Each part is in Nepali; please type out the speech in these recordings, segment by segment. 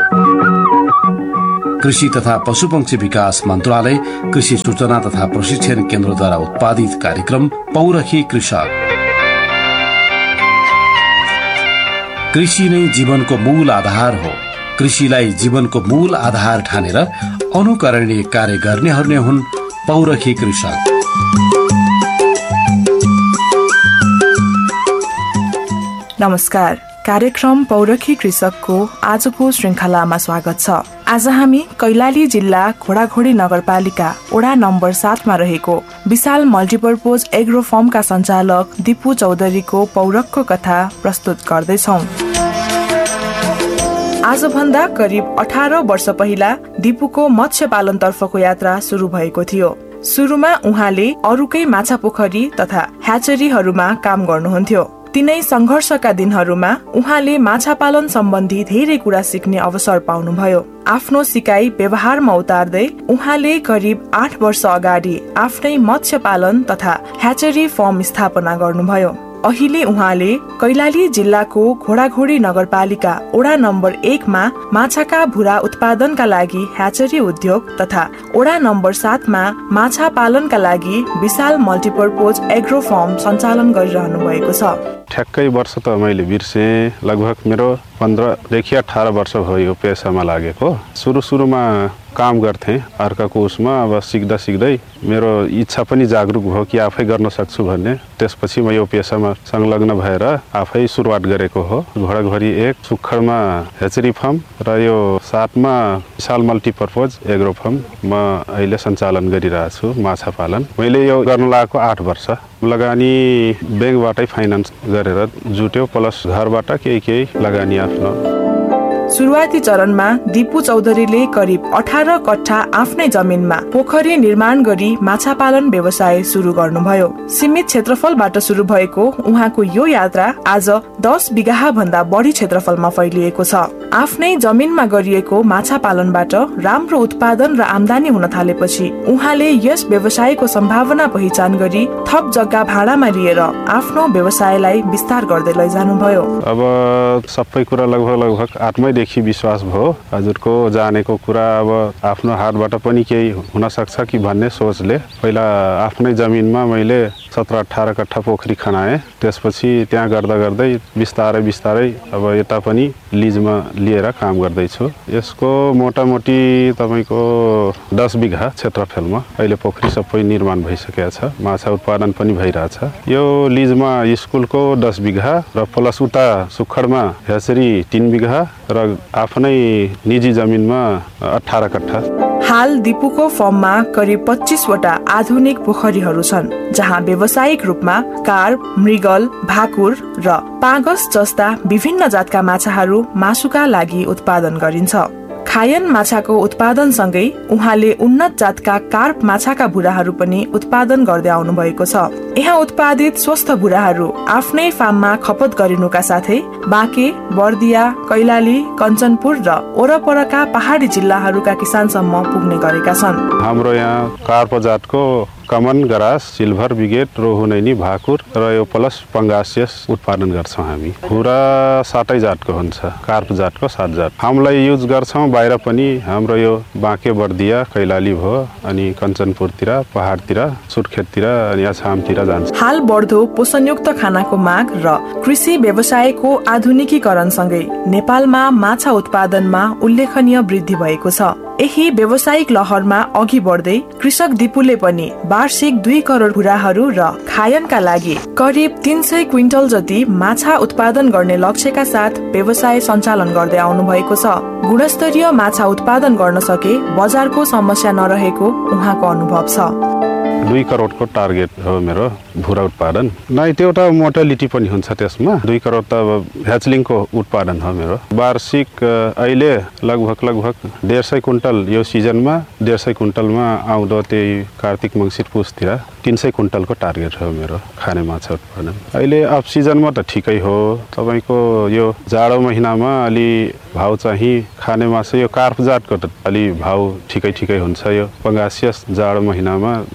कृषि तथा पशुपक्षी विकास मन्त्रालय, कृषि सूचना तथा प्रशिक्षण केन्द्रद्वारा उत्पादित कार्यक्रम पौरखी कृषक। कृषि नै जीवनको मूल आधार हो। कृषिलाई जीवनको मूल आधार ठानेर अनुकरणीय कार्य गर्नेहरू नै हुन् पौरखी कृषक। नमस्कार, कार्यक्रम पौरखी कृषकको आजको श्रृंखलामा स्वागत छ। आज हामी कैलाली जिल्ला घोडाघोडी नगरपालिका वडा नम्बर 7 मा रहेको विशाल मल्टिपर्पोज एग्रो फर्मका सञ्चालक दिपु चौधरीको पौरखको कथा प्रस्तुत गर्दैछौं। आजभन्दा करिब 18 वर्ष पहिला दिपुको मत्स्य पालनतर्फको यात्रा सुरु भएको थियो। सुरुमा उहाँले अरूकै माछा पोखरी तथा ह्याचरीहरूमा काम गर्नुहुन्थ्यो। तिनै संघर्षका दिनहरूमा उहाँले माछा पालन सम्बन्धी धेरै कुरा सिक्ने अवसर पाउनुभयो। आफ्नो सिकाइ व्यवहारमा उतार्दै उहाँले करिब 8 वर्ष अगाडि आफ्नै मत्स्य पालन तथा ह्याचरी फर्म स्थापना गर्नुभयो। अहिले उहाँले कैलाली जिल्लाको घोडाघोडी नगरपालिका वडा नम्बर 1 मा माछाका भुरा उत्पादनका लागि ह्याचरी उद्योग तथा वडा नम्बर 7 मा माछा पालनका लागि विशाल मल्टिपर्पोज एग्रो फर्म सञ्चालन गरिरहनु भएको छ। ठ्याक्कै वर्ष त मैले बिर्से, लगभग मेरो 15 देखि 18 वर्ष भयो पेसामा लागेको। सुरुमा काम गर्थे अर्काको उसमा। अब सिक्दा सिक्दै मेरो इच्छा पनि जागरुक भयो कि आफै गर्न सक्छु भन्ने। त्यसपछि म यो पेसामा संलग्न भएर आफै सुरुवात गरेको हो। घोडाघोडी 1 सुखडमा ह्याचरी फर्म र यो 7 मा विशाल मल्टिपर्पोज एग्रो फर्म म अहिले सञ्चालन गरिरहेछु माछा पालन। मैले यो गर्न लागेको 8 वर्ष। लगानी ब्याङ्कबाटै फाइनान्स गरेर जुट्यो, प्लस घरबाट केही लगानी आफ्नो। सुरुवाती चरणमा दिपु चौधरीले करिब 18 कट्ठा आफ्नै जमिनमा पोखरी निर्माण गरी माछा पालन व्यवसाय सुरु गर्नुभयो। सीमित क्षेत्रफलबाट सुरु भएको उहाँको यो यात्रा आज 10 बिघा भन्दा बढी क्षेत्रफलमा फैलिएको छ। आफ्नै जमिनमा गरिएको माछा पालनबाट राम्रो उत्पादन र आमदानी हुन थालेपछि उहाँले यस व्यवसायको सम्भावना पहिचान गरी थप जग्गा भाडामा लिएर आफ्नो व्यवसायलाई विस्तार गर्दै लैजानुभयो। अब सबै कुरा लगभग आत्मैदेखि विश्वास भयो। हजुरको जानेको कुरा अब आफ्नो हातबाट पनि केही हुन सक्छ कि भन्ने सोचले पहिला आफ्नै जमिनमा मैले 17-18 कट्ठा पोखरी खनाएँ। त्यसपछि त्यहाँ गर्दै बिस्तारै अब यता पनि लिजमा लिएर काम गर्दैछु। यसको मोटामोटी तपाईको 10 बिघा क्षेत्रफलमा अहिले पोखरी सबै निर्माण भइसकेको छ। माछा उत्पादन पनि भइरहेछ। यो लिजमा स्कुलको 10 बिघा र प्लस उता सुखडमा ह्याचरी 3 बिघा र आफ्नै निजी जमिनमा 18 कट्ठा। हाल दिपुको फर्ममा करिब 25 वटा आधुनिक पोखरीहरू छन्, जहाँ व्यावसायिक रूपमा कार्प, मृगल, भाकुर र पागस जस्ता विभिन्न जातका माछाहरू मासुका लागि उत्पादन गरिन्छ। खायन माछाको उत्पादनसँगै उहाँले उन्नत जातका कार्प माछाका भुराहरू पनि उत्पादन गर्दै आउनु भएको छ। यहाँ उत्पादित स्वस्थ भुराहरू आफ्नै फार्ममा खपत गरिनुका साथै बाँके, बर्दिया, कैलाली, कञ्चनपुर र वरपरका पहाडी जिल्लाहरूका किसानसम्म पुग्ने गरेका छन्। हाम्रो यहाँ कार्प जातको कमन, गरास, सिल्भर, बिगेट, रोहु, नैनी, भाकुर र यो प्लस पंगासियस उत्पादन गर्छौं हामी। भुरा 7 जातको हुन्छ, कार्प जातको 7 जात हामीलाई युज गर्छौं। बाहिर पनि हाम्रो यो बाँके, बर्दिया, कैलाली भयो, अनि कञ्चनपुरतिर, पहाडतिर, सुर्खेततिर अनि अछामतिर जान्छ। हाल बढ्दो पोषणयुक्त खानाको माग र कृषि व्यवसायको आधुनिकीकरणसँगै नेपालमा माछा उत्पादनमा उल्लेखनीय वृद्धि भएको छ। यही व्यावसायिक लहरमा अघि बढ्दै कृषक दिपुले पनि वार्षिक 2 करोड भुराहरू र खायनका लागि करिब 300 क्विन्टल जति माछा उत्पादन गर्ने लक्ष्यका साथ व्यवसाय सञ्चालन गर्दै आउनु भएको छ। गुणस्तरीय माछा उत्पादन गर्न सके बजारको समस्या नरहेको उहाँको अनुभव छ। 2 करोडको टार्गेट हो मेरो भुरा उत्पादन। नै त्यो एउटा मोर्टालिटी पनि हुन्छ त्यसमा। 2 करोड त अब ह्याचलिङको उत्पादन हो मेरो। वार्षिक अहिले लगभग 150 क्विन्टल यो सिजनमा, 150 क्विन्टलमा आउँदो त्यही कार्तिक मङ्सिर पुसतिर 300 क्विन्टलको टार्गेट हो मेरो खाने माछा उत्पादन। अहिले अफ सिजनमा त ठिकै हो। तपाईको यो जाडो महिनामा अलि भाउ चाहिँ खाने माछा यो कार्प जातको त अलि भाउ ठिकै हुन्छ। यो पंगासियस जाडो महिनामा लगभग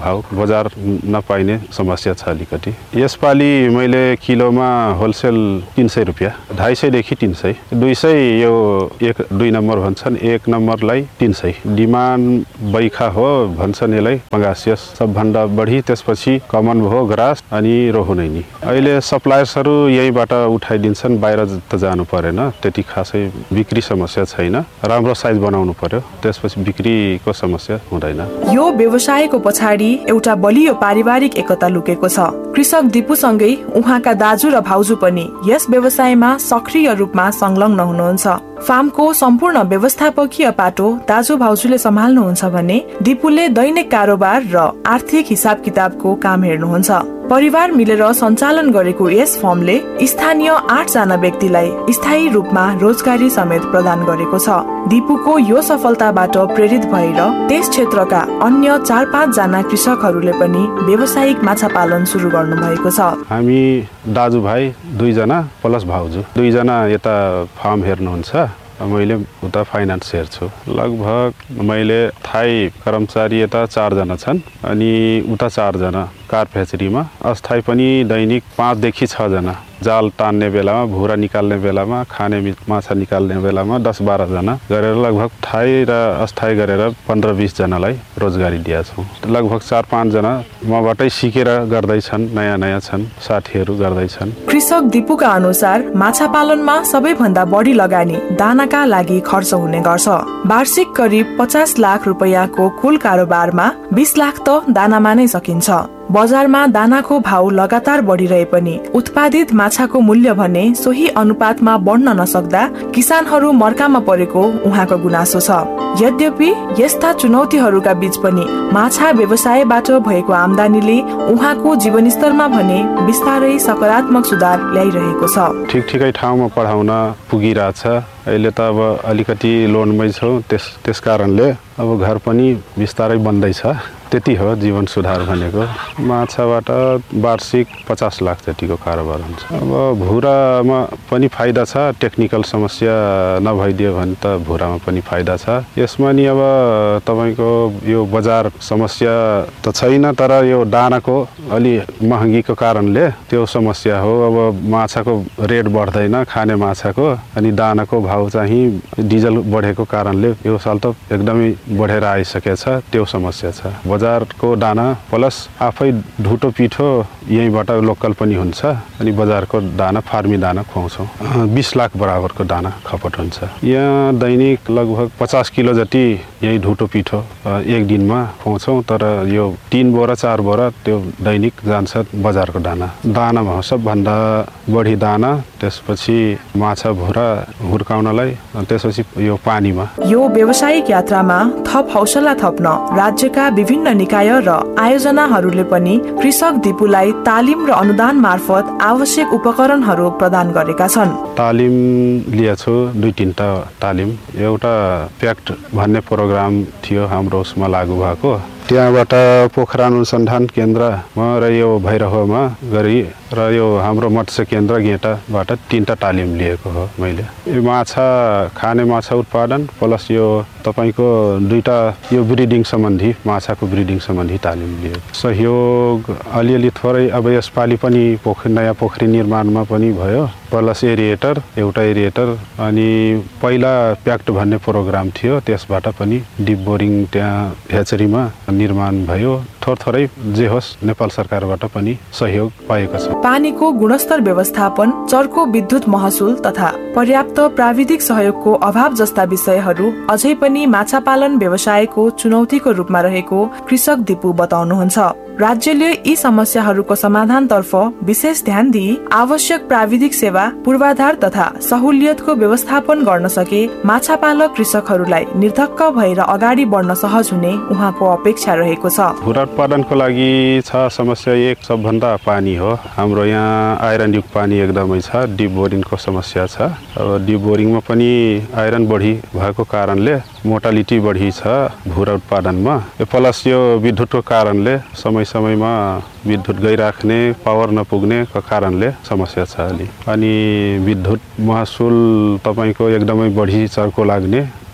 भाव बजार नपाइने समस्या छ अलिकति। यसपालि मैले किलोमा होलसेल 300 रुपैयाँ, 250 देखि 300, 200 यो 1-2 नम्बर भन्छन्, 1 नम्बरलाई 300। डिमान्ड बैखा हो भन्छन् यसलाई पंगासियस सबभन्दा बढी, त्यसपछि कमन भयो ग्रास अनि रोहु नै नि। अहिले सप्लायर्सहरू यहीँबाट उठाइदिन्छन्, बाहिर त जानु परेन, त्यति खासै बिक्री समस्या छैन। राम्रो साइज बनाउनु पर्यो, त्यसपछि बिक्रीको समस्या हुँदैन। यो व्यवसायको पछाडि एउटा बलियो पारिवारिक एकता लुकेको छ। कृषक दिपुसँगै उहाँका दाजु र भाउजू पनि यस व्यवसायमा सक्रिय रूपमा संलग्न हुनुहुन्छ। फार्मको सम्पूर्ण व्यवस्थापकीय पाटो दाजु भाउजूले सम्हाल्नुहुन्छ भने दिपुले दैनिक कारोबार र आर्थिक हिसाब किताबको काम हेर्नुहुन्छ। परिवार मिलेर सञ्चालन गरेको यस फर्मले स्थानीय 8 जना व्यक्तिलाई स्थायी रूपमा रोजगारी समेत प्रदान गरेको छ। दिपुको यो सफलताबाट प्रेरित भएर त्यस क्षेत्रका अन्य 4-5 जना कृषकहरूले पनि व्यावसायिक माछा पालन सुरु गर्नु भएको छ। हामी दाजुभाइ 2 जना प्लस भाउजू 2 जना यता फार्म हेर्नुहुन्छ, मैले उता फाइनान्स हेर्छु। लगभग मैले थाई कर्मचारी यता 4 जना छन् अनि उता 4 जना कार फ्याचरीमा। अस्थायी पनि दैनिक 5 देखि 6 जना, जाल तान्ने बेलामा, भुरा निकाल्ने बेलामा, खाने माछा निकाल्ने बेलामा 10-12 जना गरेर लगभग थाई र अस्थायी गरेर 15-20 जनालाई रोजगारी दिएछौँ। लगभग 4-5 जना मबाटै सिकेर गर्दैछन्, नयाँ छन्, साथीहरू गर्दैछन्। कृषक दिपुका अनुसार माछा पालनमा सबैभन्दा बढी लगानी दानाका लागि खर्च हुने गर्छ। वार्षिक करिब 50 लाख रुपैयाँको कुल कारोबारमा 20 लाख त दानामा नै सकिन्छ। बजारमा दानाको भाव लगातार बढिरहे पनि उत्पादित माछाको मूल्य भने सोही अनुपातमा बढ्न नसक्दा किसानहरू मर्कामा परेको उहाँको गुनासो छ। यद्यपि यस्ता चुनौतीहरूका बीच पनि माछा व्यवसायबाट भएको आमदानीले उहाँको जीवनस्तरमा भने बिस्तारै सकारात्मक सुधार ल्याइरहेको छ। ठिकै ठाउँमा पढाउन पुगिरहेछ। अहिले त अब अलिकति लोनमै छौँ, त्यस कारणले अब घर पनि बिस्तारै बन्दैछ। त्यति हो जीवन सुधार भनेको। माछाबाट वार्षिक 50 लाख जतिको कारोबार हुन्छ। अब भुरामा पनि फाइदा छ, टेक्निकल समस्या नभइदियो भने त भुरामा पनि फाइदा छ। यसमा नि अब तपाईको यो बजार समस्या त छैन, तर यो दानाको अलि महँगीको कारणले त्यो समस्या हो। अब माछाको रेट बढ्दैन, खाने माछाको, अनि दानाको भाव चाहिँ डिजल बढेको कारणले यो साल त एकदमै बढेर आइसकेछ। त्यो समस्या छ। बजारको दाना प्लस आफै ढुटो पिठो यहीँबाट लोकल पनि हुन्छ, अनि बजारको दाना फार्मी दाना खुवाउँछौँ। 20 लाख बराबरको दाना खपत हुन्छ। यहाँ दैनिक लगभग 50 किलो जति यही ढुटो पिठो एक दिनमा खुवाउँछौँ, तर यो 3 बोरा 4 बोरा त्यो दैनिक जान्छ बजारको दाना। दानामा सबभन्दा बढी दाना, त्यसपछि माछा भुरा हुर्काउनलाई, त्यसपछि यो पानीमा। यो व्यावसायिक यात्रामा थप हौसला थप्न राज्यका विभिन्न निकाय र आयोजनाहरूले पनि कृषक दिपुलाई तालिम र अनुदान मार्फत आवश्यक उपकरणहरू प्रदान गरेका छन्। तालिम लिएछु 2-3टा तालिम। एउटा प्याक्ट भन्ने प्रोग्राम थियो हाम्रो, उसमा लागू भएको। त्यहाँबाट पोखरा अनुसन्धान केन्द्रमा र यो भैरहमा गरी र यो हाम्रो मत्स्य केन्द्र गेटाबाट 3टा तालिम लिएको हो मैले। यो माछा खाने माछा उत्पादन प्लस यो तपाईको 2टा यो ब्रिडिङ सम्बन्धी, माछाको ब्रिडिङ सम्बन्धी तालिम लिएको। सहयोग अलिअलि थोरै अब यसपालि पनि नयाँ पोखरी निर्माणमा पनि भयो, प्लस एरिएटर, एउटा एरिएटर, अनि पहिला प्याक्ट भन्ने प्रोग्राम थियो, त्यसबाट पनि डिप बोरिङ त्यहाँ हेचरीमा निर्माण भयो। थोरै जे होस् नेपाल सरकारबाट पनि सहयोग पाएको छ। पानीको गुणस्तर व्यवस्थापन, चर्को विद्युत महसुल तथा पर्याप्त प्राविधिक सहयोगको अभाव जस्ता विषयहरू अझै पनि माछा पालन व्यवसायको चुनौतीको रूपमा रहेको कृषक दिपु बताउनुहुन्छ। राज्यले यी समस्याहरूको समाधानतर्फ विशेष ध्यान दिई आवश्यक प्राविधिक सेवा, पूर्वाधार तथा सहुलियतको व्यवस्थापन गर्न सके माछा पालक कृषकहरूलाई निर्धक्क भएर अगाडि बढ्न सहज हुने उहाँको अपेक्षा रहेको छ। भुरा उत्पादनको लागि छ समस्या, एक सबभन्दा पानी हो। हाम्रो यहाँ आइरन युक्त पानी एकदमै छ, डिप बोरिङको समस्या छ। अब डिप बोरिङमा पनि आइरन बढी भएको कारणले मोर्टालिटी बढी छ भुरा उत्पादनमा। प्लस यो विद्युतको कारणले समयमा विद्युत गइराख्ने, पावर नपुग्ने कारणले समस्या छ अलि। अनि विद्युत महसुल तपाईको एकदमै बढी चर्को लाग्ने,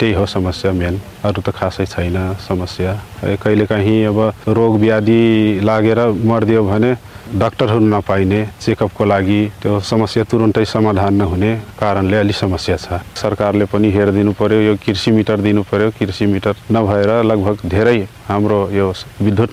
त्यही हो समस्या मेन, अरू त खासै छैन समस्या। कहिलेकाहीँ अब रोग व्याधि लागेर मर्दियो भने डाक्टरहरू नपाइने, चेकअपको लागि त्यो समस्या तुरुन्तै समाधान नहुने कारणले अलि समस्या छ। सरकारले पनि हेरिदिनु पर्यो, यो कृषि मिटर दिनु पर्यो। कृषि मिटर नभएर लगभग धेरै हाम्रो यो विद्युत